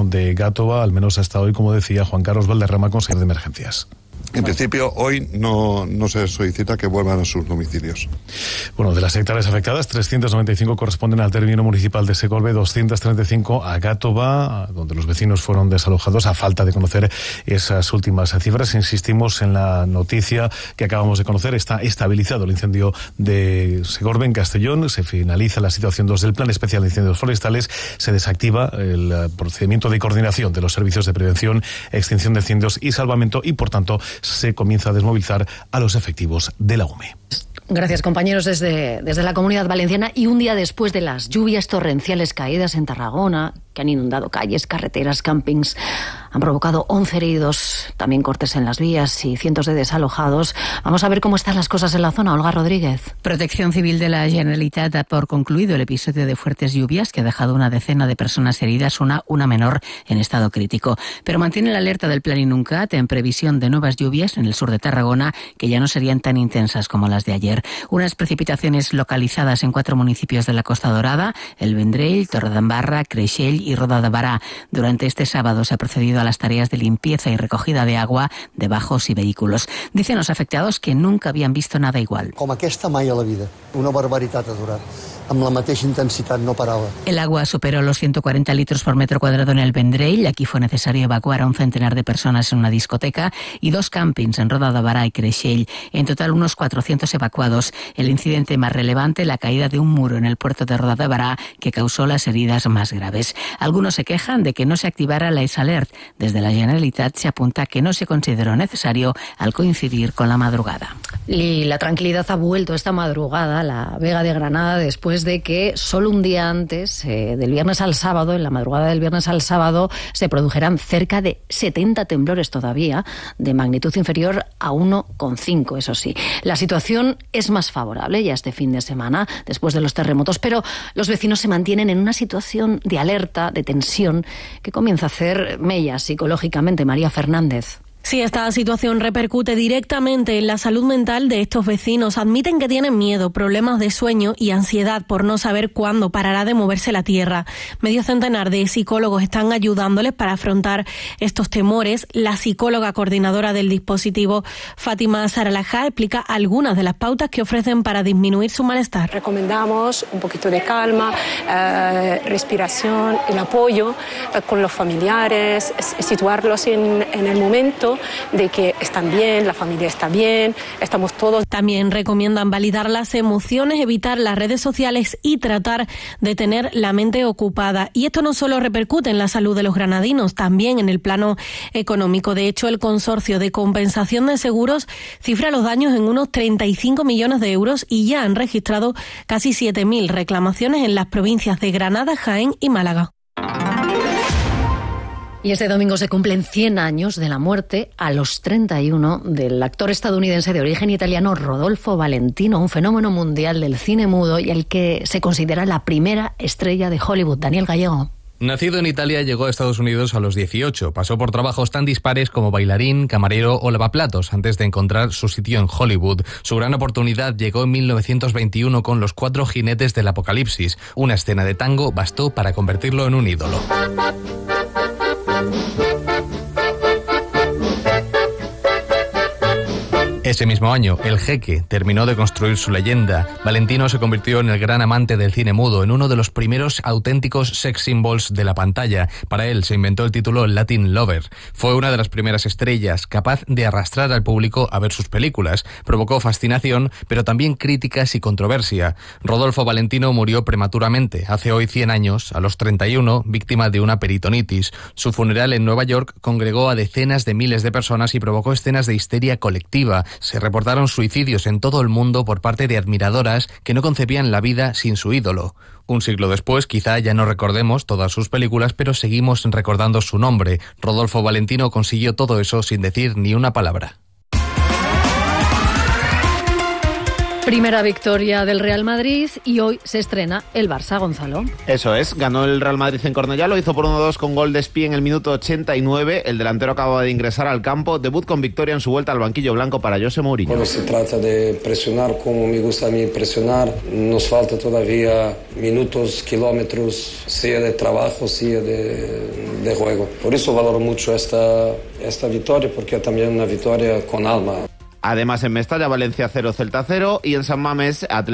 región de Gátova, al menos hasta hoy, como decía Juan Carlos Valderrama, consejero de emergencias. En principio, hoy no se solicita que vuelvan a sus domicilios. Bueno, de las hectáreas afectadas, 395 corresponden al término municipal de Segorbe, 235 a Gátova, donde los vecinos fueron desalojados, a falta de conocer esas últimas cifras. Insistimos en la noticia que acabamos de conocer. Está estabilizado el incendio de Segorbe, en Castellón. Se finaliza la situación 2 del Plan Especial de Incendios Forestales. Se desactiva el procedimiento de coordinación de los servicios de prevención, extinción de incendios y salvamento, y por tanto se comienza a desmovilizar a los efectivos de la UME. Gracias, compañeros, desde la Comunidad Valenciana, y un día después de las lluvias torrenciales caídas en Tarragona, que han inundado calles, carreteras, campings, han provocado 11 heridos, también cortes en las vías y cientos de desalojados. Vamos a ver cómo están las cosas en la zona. Olga Rodríguez. Protección Civil de la Generalitat da por concluido el episodio de fuertes lluvias que ha dejado una decena de personas heridas, una menor en estado crítico. Pero mantiene la alerta del Plan Inuncat en previsión de nuevas lluvias en el sur de Tarragona, que ya no serían tan intensas como las de ayer. Unas precipitaciones localizadas en 4 municipios de la Costa Dorada: el Vendrell, Torredembarra, Creixell y Roda de Bará. Durante este sábado se ha procedido a las tareas de limpieza y recogida de agua de bajos y vehículos. Dicen los afectados que nunca habían visto nada igual. Com aquesta mai a la vida. Una barbaritat ha durat. Amb la mateixa intensitat, no parava. El agua superó los 140 litros por metro cuadrado en el Vendrell. Aquí fue necesario evacuar a un centenar de personas en una discoteca y 2 campings en Roda de Bará y Creixell. En total, unos 400 evacuados. El incidente más relevante, la caída de un muro en el puerto de Roda de Bará, que causó las heridas más graves. Algunos se quejan de que no se activara la ESALERT. Desde la Generalitat se apunta que no se consideró necesario al coincidir con la madrugada. Y la tranquilidad ha vuelto esta madrugada a la Vega de Granada, después de que solo un día antes, del viernes al sábado, en la madrugada del viernes al sábado, se produjeran cerca de 70 temblores todavía, de magnitud inferior a 1,5, eso sí. La situación es más favorable ya este fin de semana, después de los terremotos, pero los vecinos se mantienen en una situación de alerta, de tensión, que comienza a hacer mella psicológicamente. María Fernández. Sí, esta situación repercute directamente en la salud mental de estos vecinos. Admiten que tienen miedo, problemas de sueño y ansiedad por no saber cuándo parará de moverse la tierra. Medio centenar de psicólogos están ayudándoles para afrontar estos temores. La psicóloga coordinadora del dispositivo, Fátima Saralajá, explica algunas de las pautas que ofrecen para disminuir su malestar. Recomendamos un poquito de calma, respiración, el apoyo con los familiares, situarlos en el momento de que están bien, la familia está bien, estamos todos. También recomiendan validar las emociones, evitar las redes sociales y tratar de tener la mente ocupada. Y esto no solo repercute en la salud de los granadinos, también en el plano económico. De hecho, el Consorcio de Compensación de Seguros cifra los daños en unos 35 millones de euros y ya han registrado casi 7.000 reclamaciones en las provincias de Granada, Jaén y Málaga. Y este domingo se cumplen 100 años de la muerte, a los 31, del actor estadounidense de origen italiano Rodolfo Valentino, un fenómeno mundial del cine mudo y el que se considera la primera estrella de Hollywood. Daniel Gallego. Nacido en Italia, llegó a Estados Unidos a los 18. Pasó por trabajos tan dispares como bailarín, camarero o lavaplatos antes de encontrar su sitio en Hollywood. Su gran oportunidad llegó en 1921 con Los 4 jinetes del Apocalipsis. Una escena de tango bastó para convertirlo en un ídolo. Ese mismo año, El Jeque terminó de construir su leyenda. Valentino se convirtió en el gran amante del cine mudo, en uno de los primeros auténticos sex symbols de la pantalla. Para él se inventó el título Latin Lover. Fue una de las primeras estrellas, capaz de arrastrar al público a ver sus películas. Provocó fascinación, pero también críticas y controversia. Rodolfo Valentino murió prematuramente, hace hoy 100 años, a los 31, víctima de una peritonitis. Su funeral en Nueva York congregó a decenas de miles de personas y provocó escenas de histeria colectiva. Se reportaron suicidios en todo el mundo por parte de admiradoras que no concebían la vida sin su ídolo. Un siglo después, quizá ya no recordemos todas sus películas, pero seguimos recordando su nombre. Rodolfo Valentino consiguió todo eso sin decir ni una palabra. Primera victoria del Real Madrid y hoy se estrena el Barça, Gonzalo. Eso es, ganó el Real Madrid en Cornellá, lo hizo por 1-2 con gol de Espí en el minuto 89. El delantero acaba de ingresar al campo, debut con victoria en su vuelta al banquillo blanco para José Mourinho. Bueno, se trata de presionar como me gusta a mí presionar. Nos falta todavía minutos, kilómetros, sea de trabajo, sea de juego. Por eso valoro mucho esta victoria, porque es también una victoria con alma. Además, en Mestalla, Valencia 0, Celta 0 y en San Mamés, Atlético